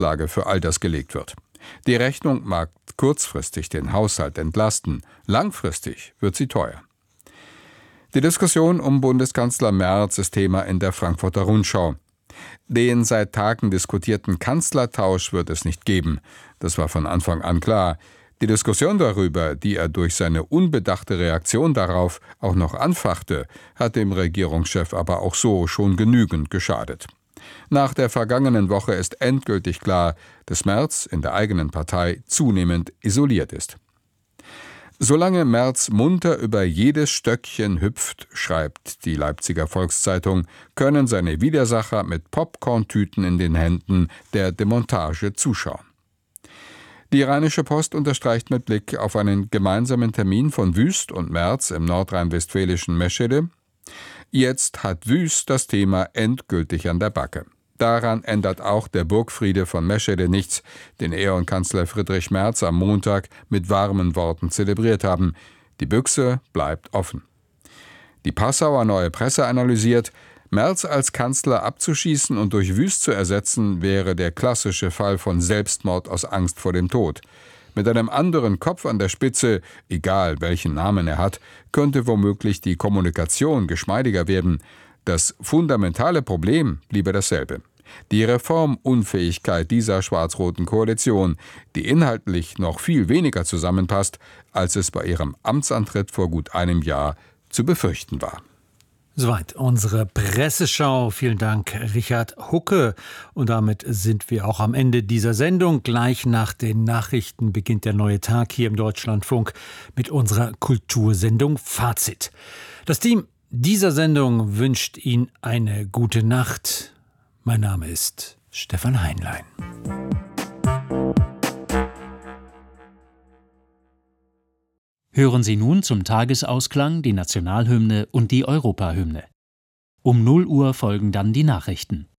Lage für all das gelegt wird. Die Rechnung mag kurzfristig den Haushalt entlasten, langfristig wird sie teuer. Die Diskussion um Bundeskanzler Merz ist Thema in der Frankfurter Rundschau. Den seit Tagen diskutierten Kanzlertausch wird es nicht geben. Das war von Anfang an klar. Die Diskussion darüber, die er durch seine unbedachte Reaktion darauf auch noch anfachte, hat dem Regierungschef aber auch so schon genügend geschadet. Nach der vergangenen Woche ist endgültig klar, dass Merz in der eigenen Partei zunehmend isoliert ist. Solange Merz munter über jedes Stöckchen hüpft, schreibt die Leipziger Volkszeitung, können seine Widersacher mit Popcorn-Tüten in den Händen der Demontage zuschauen. Die Rheinische Post unterstreicht mit Blick auf einen gemeinsamen Termin von Wüst und Merz im nordrhein-westfälischen Meschede: Jetzt hat Wüst das Thema endgültig an der Backe. Daran ändert auch der Burgfriede von Meschede nichts, den er und Kanzler Friedrich Merz am Montag mit warmen Worten zelebriert haben. Die Büchse bleibt offen. Die Passauer Neue Presse analysiert: Merz als Kanzler abzuschießen und durch Wüst zu ersetzen, wäre der klassische Fall von Selbstmord aus Angst vor dem Tod. Mit einem anderen Kopf an der Spitze, egal welchen Namen er hat, könnte womöglich die Kommunikation geschmeidiger werden. Das fundamentale Problem bliebe dasselbe: die Reformunfähigkeit dieser schwarz-roten Koalition, die inhaltlich noch viel weniger zusammenpasst, als es bei ihrem Amtsantritt vor gut einem Jahr zu befürchten war. Soweit unsere Presseschau. Vielen Dank, Richard Hucke. Und damit sind wir auch am Ende dieser Sendung. Gleich nach den Nachrichten beginnt der neue Tag hier im Deutschlandfunk mit unserer Kultursendung Fazit. Das Team dieser Sendung wünscht Ihnen eine gute Nacht. Mein Name ist Stefan Heinlein. Hören Sie nun zum Tagesausklang die Nationalhymne und die Europahymne. Um 0 Uhr folgen dann die Nachrichten.